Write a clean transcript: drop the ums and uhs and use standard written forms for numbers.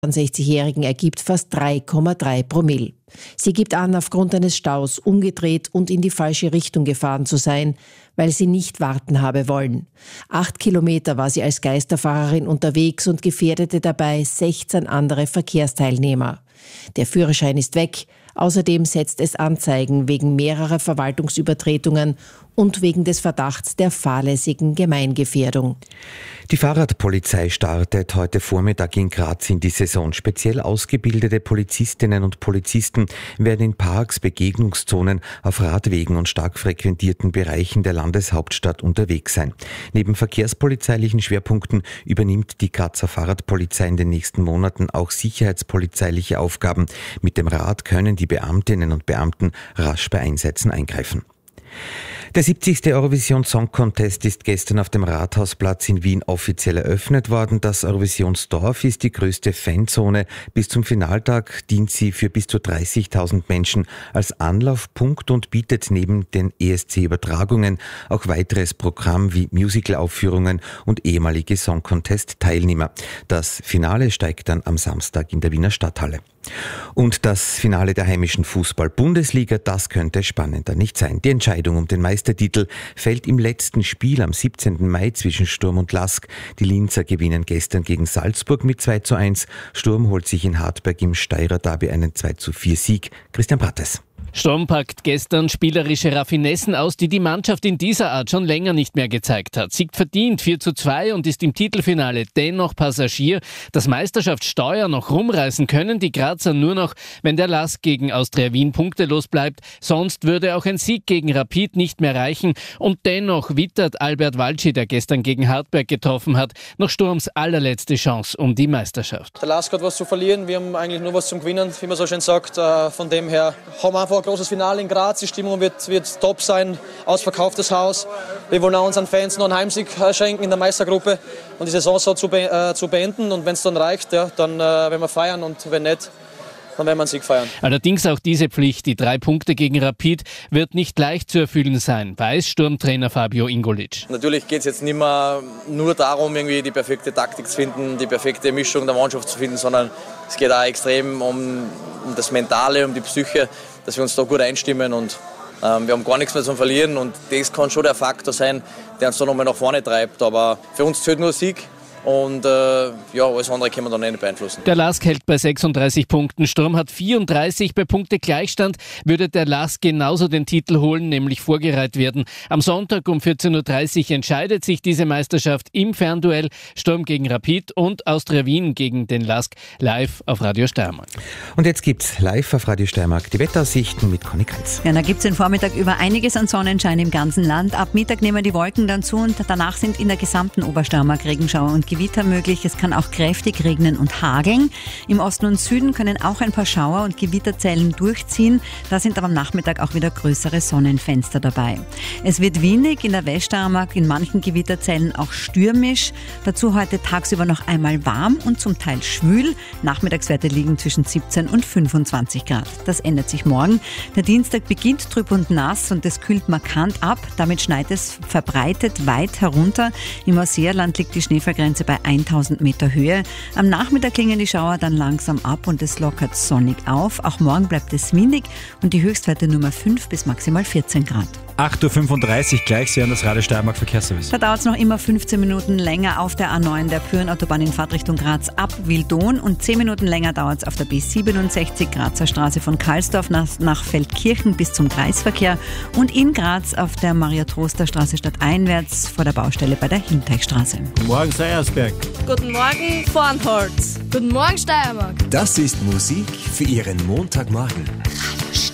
60-Jährigen ergibt fast 3,3 Promille. Sie gibt an, aufgrund eines Staus umgedreht und in die falsche Richtung gefahren zu sein, weil sie nicht warten habe wollen. 8 Kilometer war sie als Geisterfahrerin unterwegs und gefährdete dabei 16 andere Verkehrsteilnehmer. Der Führerschein ist weg. Außerdem setzt es Anzeigen wegen mehrerer Verwaltungsübertretungen und wegen des Verdachts der fahrlässigen Gemeingefährdung. Die Fahrradpolizei startet heute Vormittag in Graz in die Saison. Speziell ausgebildete Polizistinnen und Polizisten werden in Parks, Begegnungszonen, auf Radwegen und stark frequentierten Bereichen der Landeshauptstadt unterwegs sein. Neben verkehrspolizeilichen Schwerpunkten übernimmt die Grazer Fahrradpolizei in den nächsten Monaten auch sicherheitspolizeiliche Aufgaben. Mit dem Rad können die Beamtinnen und Beamten rasch bei Einsätzen eingreifen. Der 70. Eurovision Song Contest ist gestern auf dem Rathausplatz in Wien offiziell eröffnet worden. Das Eurovisionsdorf ist die größte Fanzone. Bis zum Finaltag dient sie für bis zu 30.000 Menschen als Anlaufpunkt und bietet neben den ESC-Übertragungen auch weiteres Programm wie Musical-Aufführungen und ehemalige Song Contest-Teilnehmer. Das Finale steigt dann am Samstag in der Wiener Stadthalle. Und das Finale der heimischen Fußball-Bundesliga, das könnte spannender nicht sein. Die Entscheidung um den Meistertitel fällt im letzten Spiel am 17. Mai zwischen Sturm und LASK. Die Linzer gewinnen gestern gegen Salzburg mit 2:1. Sturm holt sich in Hartberg im Steirer Derby einen 2:4 Sieg. Christian Brattes. Sturm packt gestern spielerische Raffinessen aus, die die Mannschaft in dieser Art schon länger nicht mehr gezeigt hat. Siegt verdient 4:2 und ist im Titelfinale dennoch Passagier. Das Meisterschaftssteuer noch rumreißen können die Grazer nur noch, wenn der LASK gegen Austria Wien punktelos bleibt. Sonst würde auch ein Sieg gegen Rapid nicht mehr reichen. Und dennoch wittert Albert Walci, der gestern gegen Hartberg getroffen hat, noch Sturms allerletzte Chance um die Meisterschaft. Der LASK hat was zu verlieren, wir haben eigentlich nur was zum Gewinnen, wie man so schön sagt. Von dem her haben wir einfach ein großes Finale in Graz. Die Stimmung wird top sein, ausverkauftes Haus. Wir wollen auch unseren Fans noch einen Heimsieg schenken in der Meistergruppe und die Saison so zu beenden. Und wenn es dann reicht, ja, dann werden wir feiern und wenn nicht, dann werden wir einen Sieg feiern. Allerdings auch diese Pflicht, die 3 Punkte gegen Rapid, wird nicht leicht zu erfüllen sein, weiß Sturmtrainer Fabio Ingolic. Natürlich geht es jetzt nicht mehr nur darum, irgendwie die perfekte Taktik zu finden, die perfekte Mischung der Mannschaft zu finden, sondern es geht auch extrem um das Mentale, um die Psyche, dass wir uns da gut einstimmen und wir haben gar nichts mehr zum Verlieren und das kann schon der Faktor sein, der uns da nochmal nach vorne treibt, aber für uns zählt nur Sieg. Und alles andere können wir dann nicht beeinflussen. Der LASK hält bei 36 Punkten. Sturm hat 34. Bei Punktegleichstand würde der LASK genauso den Titel holen, nämlich vorgereiht werden. Am Sonntag um 14:30 Uhr entscheidet sich diese Meisterschaft im Fernduell. Sturm gegen Rapid und Austria Wien gegen den LASK live auf Radio Steiermark. Und jetzt gibt's live auf Radio Steiermark die Wetteraussichten mit Conny Kranz. Ja, da gibt's den Vormittag über einiges an Sonnenschein im ganzen Land. Ab Mittag nehmen die Wolken dann zu und danach sind in der gesamten Obersteiermark Regenschauer und Gewitter möglich. Es kann auch kräftig regnen und hageln. Im Osten und Süden können auch ein paar Schauer und Gewitterzellen durchziehen. Da sind aber am Nachmittag auch wieder größere Sonnenfenster dabei. Es wird windig in der Weststeiermark, in manchen Gewitterzellen auch stürmisch. Dazu heute tagsüber noch einmal warm und zum Teil schwül. Nachmittagswerte liegen zwischen 17 und 25 Grad. Das ändert sich morgen. Der Dienstag beginnt trüb und nass und es kühlt markant ab. Damit schneit es verbreitet weit herunter. Im Ausseerland liegt die Schneefallgrenze bei 1000 Meter Höhe. Am Nachmittag klingen die Schauer dann langsam ab und es lockert sonnig auf. Auch morgen bleibt es windig und die Höchstwerte Nummer 5 bis maximal 14 Grad. 8:35 Uhr gleich, Sie hören das Radio Steiermark Verkehrsservice. Da dauert es noch immer 15 Minuten länger auf der A9 der Pyrenautobahn in Fahrtrichtung Graz ab Wildon und 10 Minuten länger dauert es auf der B67 Grazer Straße von Karlsdorf nach Feldkirchen bis zum Kreisverkehr und in Graz auf der Maria-Troster-Straße stadteinwärts vor der Baustelle bei der Hinteichstraße. Guten Morgen, Seiersberg. Guten Morgen, Vornholz. Guten Morgen, Steiermark. Das ist Musik für Ihren Montagmorgen.